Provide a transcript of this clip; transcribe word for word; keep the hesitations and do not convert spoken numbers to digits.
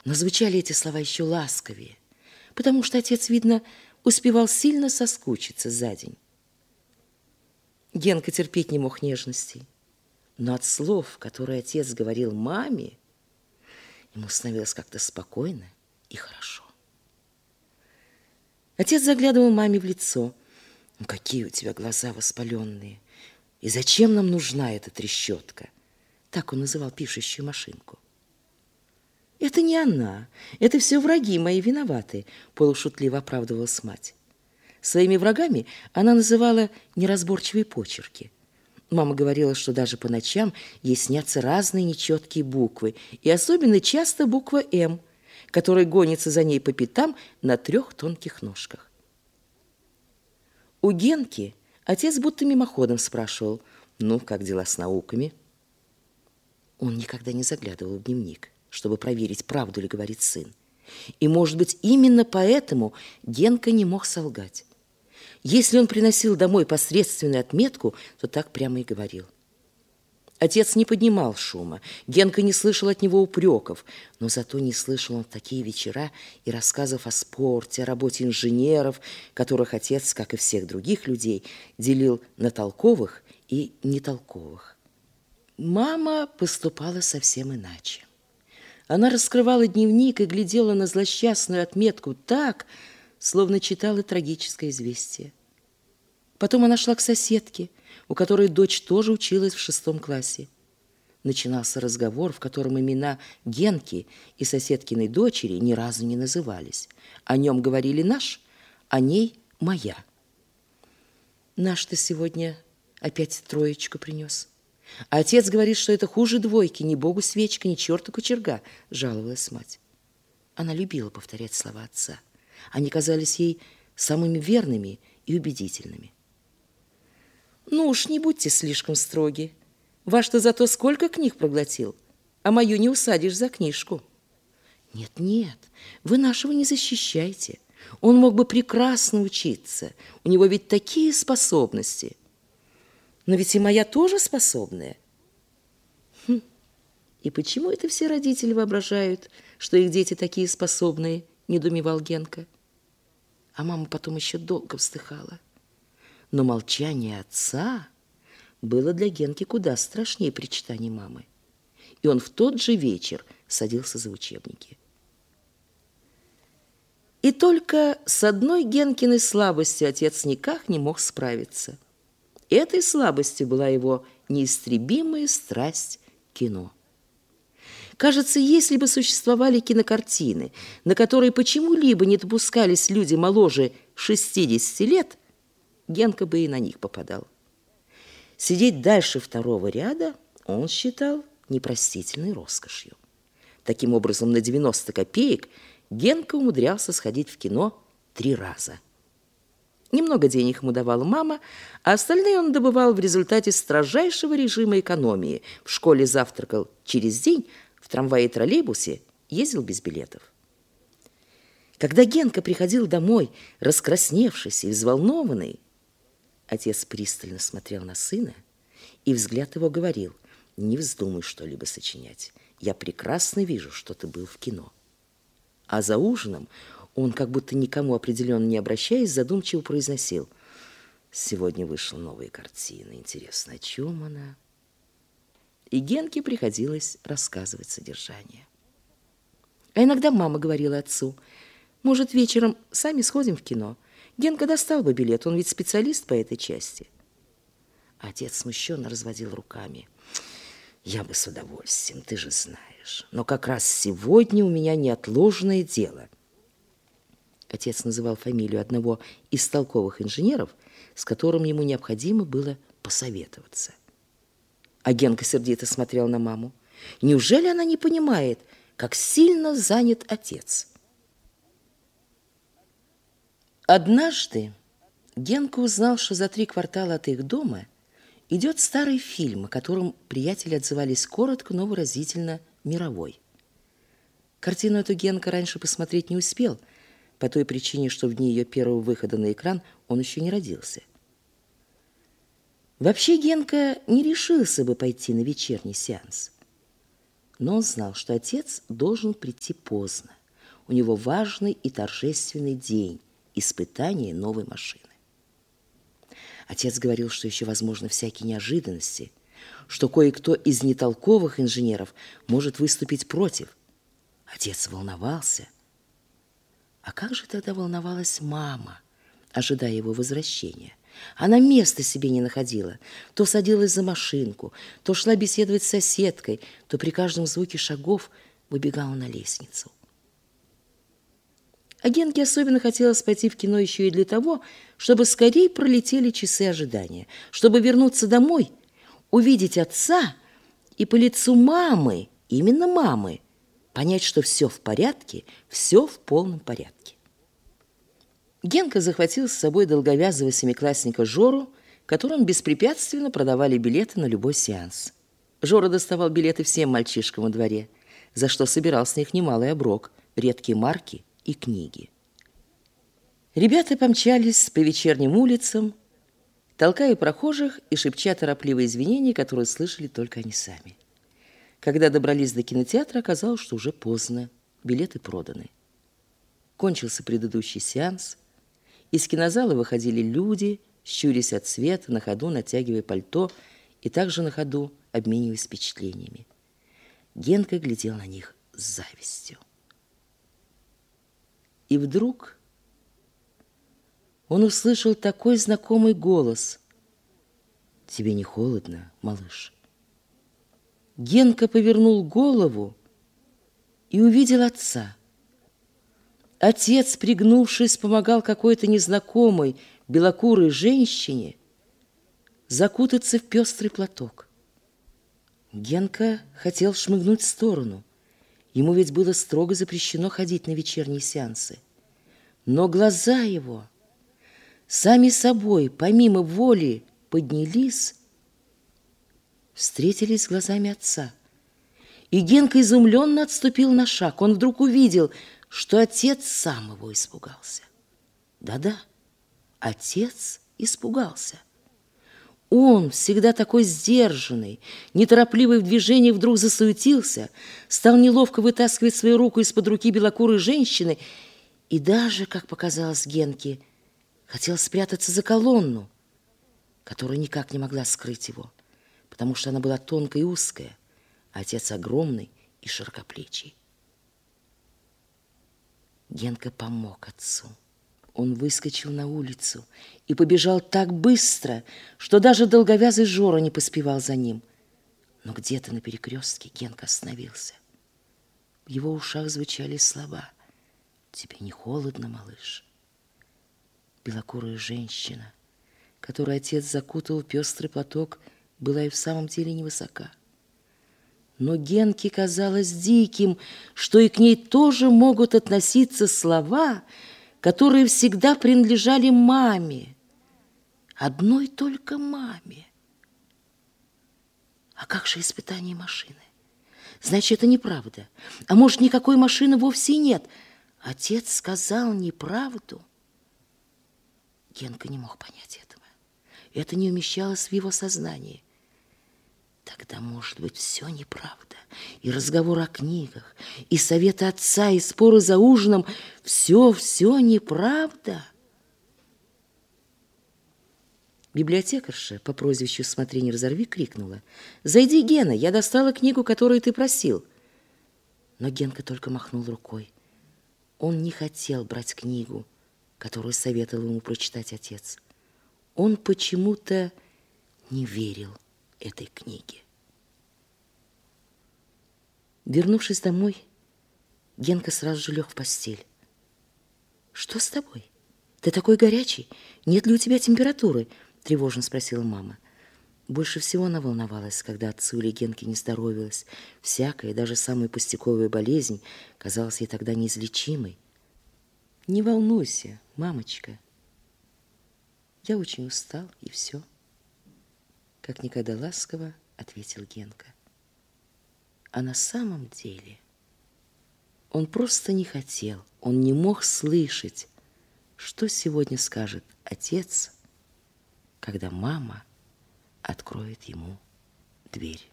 Но звучали эти слова еще ласковее, потому что отец, видно, успевал сильно соскучиться за день. Генка терпеть не мог нежностей, но от слов, которые отец говорил маме, ему становилось как-то спокойно и хорошо. Отец заглядывал маме в лицо. «Ну, какие у тебя глаза воспаленные! И зачем нам нужна эта трещотка?» Так он называл пишущую машинку. «Это не она, это все враги мои виноваты», полушутливо оправдывалась мать. Своими врагами она называла неразборчивые почерки. Мама говорила, что даже по ночам ей снятся разные нечеткие буквы, и особенно часто буква «М», которая гонится за ней по пятам на трех тонких ножках. У Генки отец будто мимоходом спрашивал: «Ну, как дела с науками?» Он никогда не заглядывал в дневник, чтобы проверить, правду ли говорит сын. И, может быть, именно поэтому Генка не мог солгать. Если он приносил домой посредственную отметку, то так прямо и говорил. Отец не поднимал шума, Генка не слышал от него упреков, но зато не слышал он в такие вечера и рассказов о спорте, о работе инженеров, которых отец, как и всех других людей, делил на толковых и нетолковых. Мама поступала совсем иначе. Она раскрывала дневник и глядела на злосчастную отметку так, словно читала трагическое известие. Потом она шла к соседке, у которой дочь тоже училась в шестом классе. Начинался разговор, в котором имена Генки и соседкиной дочери ни разу не назывались. О нем говорили «наш», о ней «моя». «Наш-то сегодня опять троечку принес. А отец говорит, что это хуже двойки, ни богу свечка, ни черту кочерга», — жаловалась мать. Она любила повторять слова отца. Они казались ей самыми верными и убедительными. «Ну уж не будьте слишком строги. Ваш-то зато сколько книг проглотил, а мою не усадишь за книжку». «Нет-нет, вы нашего не защищайте. Он мог бы прекрасно учиться. У него ведь такие способности». «Но ведь и моя тоже способная». «Хм, и почему это все родители воображают, что их дети такие способные?» – недоумевал Генка. А мама потом еще долго вздыхала. Но молчание отца было для Генки куда страшнее причитаний мамы. И он в тот же вечер садился за учебники. И только с одной Генкиной слабостью отец никак не мог справиться. Этой слабостью была его неистребимая страсть к кино. Кажется, если бы существовали кинокартины, на которые почему-либо не допускались люди моложе шестидесяти лет, Генка бы и на них попадал. Сидеть дальше второго ряда он считал непростительной роскошью. Таким образом, на девяносто копеек Генка умудрялся сходить в кино три раза. Немного денег ему давала мама, а остальные он добывал в результате строжайшего режима экономии. В школе завтракал через день, в трамвае и троллейбусе ездил без билетов. Когда Генка приходил домой, раскрасневшийся и взволнованный, отец пристально смотрел на сына, и взгляд его говорил: «Не вздумай что-либо сочинять. Я прекрасно вижу, что ты был в кино». А за ужином он, как будто никому определенно не обращаясь, задумчиво произносил: «Сегодня вышла новая картина. Интересно, о чем она?» И Генке приходилось рассказывать содержание. А иногда мама говорила отцу: «Может, вечером сами сходим в кино? Генка достал бы билет, он ведь специалист по этой части». Отец смущенно разводил руками: «Я бы с удовольствием, ты же знаешь. Но как раз сегодня у меня неотложное дело». Отец называл фамилию одного из толковых инженеров, с которым ему необходимо было посоветоваться. А Генка сердито смотрел на маму. Неужели она не понимает, как сильно занят отец? Однажды Генка узнал, что за три квартала от их дома идет старый фильм, о котором приятели отзывались коротко, но выразительно «мировой». Картину эту Генка раньше посмотреть не успел, по той причине, что в дни ее первого выхода на экран он еще не родился. Вообще Генка не решился бы пойти на вечерний сеанс. Но он знал, что отец должен прийти поздно. У него важный и торжественный день – испытание новой машины. Отец говорил, что еще возможны всякие неожиданности, что кое-кто из нетолковых инженеров может выступить против. Отец волновался. А как же тогда волновалась мама, ожидая его возвращения? Она места себе не находила. То садилась за машинку, то шла беседовать с соседкой, то при каждом звуке шагов выбегала на лестницу. А Генке особенно хотелось пойти в кино еще и для того, чтобы скорее пролетели часы ожидания, чтобы вернуться домой, увидеть отца и по лицу мамы, именно мамы, понять, что все в порядке, все в полном порядке. Генка захватил с собой долговязого семиклассника Жору, которым беспрепятственно продавали билеты на любой сеанс. Жора доставал билеты всем мальчишкам во дворе, за что собирал с них немалый оброк, редкие марки и книги. Ребята помчались по вечерним улицам, толкая прохожих и шепча торопливые извинения, которые слышали только они сами. Когда добрались до кинотеатра, оказалось, что уже поздно, билеты проданы. Кончился предыдущий сеанс. Из кинозала выходили люди, щурясь от света, на ходу натягивая пальто и также на ходу обмениваясь впечатлениями. Генка глядел на них с завистью. И вдруг он услышал такой знакомый голос. «Тебе не холодно, малыш?» Генка повернул голову и увидел отца. Отец, пригнувшись, помогал какой-то незнакомой белокурой женщине закутаться в пестрый платок. Генка хотел шмыгнуть в сторону. Ему ведь было строго запрещено ходить на вечерние сеансы. Но глаза его сами собой, помимо воли, поднялись, встретились с глазами отца. И Генка изумленно отступил на шаг. Он вдруг увидел, что отец сам его испугался. Да-да, отец испугался. Он, всегда такой сдержанный, неторопливый в движении, вдруг засуетился, стал неловко вытаскивать свою руку из-под руки белокурой женщины и даже, как показалось Генке, хотел спрятаться за колонну, которая никак не могла скрыть его, потому что она была тонкая и узкая, а отец огромный и широкоплечий. Генка помог отцу. Он выскочил на улицу и побежал так быстро, что даже долговязый Жора не поспевал за ним. Но где-то на перекрестке Генка остановился. В его ушах звучали слова: «Тебе не холодно, малыш?» Белокурая женщина, которую отец закутал в пестрый платок, была и в самом деле невысока. Но Генке казалось диким, что и к ней тоже могут относиться слова, которые всегда принадлежали маме, одной только маме. А как же испытание машины? Значит, это неправда. А может, никакой машины вовсе нет? Отец сказал неправду. Генка не мог понять этого. Это не умещалось в его сознании. Тогда, может быть, все неправда. И разговор о книгах, и советы отца, и споры за ужином. Все-все неправда. Библиотекарша по прозвищу «Смотри, не разорви» крикнула: «Зайди, Гена, я достала книгу, которую ты просил». Но Генка только махнул рукой. Он не хотел брать книгу, которую советовал ему прочитать отец. Он почему-то не верил этой книге. Вернувшись домой, Генка сразу же лег в постель. «Что с тобой? Ты такой горячий. Нет ли у тебя температуры?» – тревожно спросила мама. Больше всего она волновалась, когда отцу или Генке не здоровилась. Всякая, даже самая пустяковая болезнь казалась ей тогда неизлечимой. «Не волнуйся, мамочка. Я очень устал, и все», – как никогда ласково ответил Генка. А на самом деле он просто не хотел, он не мог слышать, что сегодня скажет отец, когда мама откроет ему дверь.